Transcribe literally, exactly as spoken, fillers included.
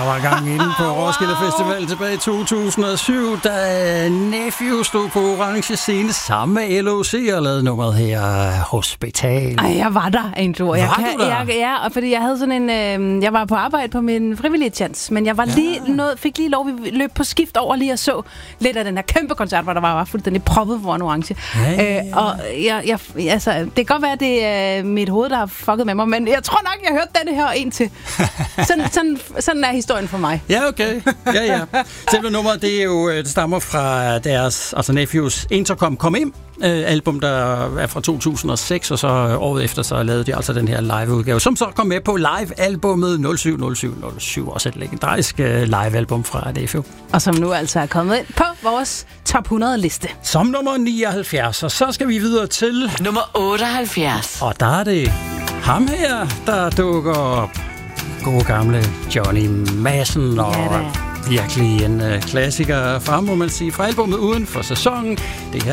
der var gang inde på Roskilde Festival tilbage i to tusind og syv, da Nephew stod på orange scene sammen med L O C og lavede nummeret her, Hospital. Ej, jeg var der, Andrew. Jeg var kan, du der? Jeg, ja, fordi jeg havde sådan en... Øh, jeg var på arbejde på min frivillige tjans, men jeg var lige Ja. noget, fik lige lov, vi løb på skift over lige og så lidt af den her kæmpe koncert, hvor der var, var fuldstændig proppet foran orange. Ja, ja, ja. Øh, og jeg, jeg, altså, det kan godt være, at det er mit hoved, der har fucket med mig, men jeg tror nok, jeg har hørt denne her en til. Sådan, sådan, sådan er historien for mig. Ja, okay. Ja, ja. Selve nummeret, det er jo, det stammer fra deres, altså Nephews Intercom Kom Ind, øh, album, der er fra to tusind og seks, og så året efter, så lavede de altså den her live-udgave, som så kom med på live-albummet nul syv nul syv nul syv, også et legendarisk øh, live-album fra Nephew. Og som nu altså er kommet ind på vores top hundrede-liste. Som nummer nioghalvfjerds, og så skal vi videre til... Nummer otteoghalvfjerds. Og der er det ham her, der dukker op. Gode gamle Johnny Madsen, og Ja da. virkelig en uh, klassiker fra, må man sige, fra albumet Uden for Sæsonen. Det her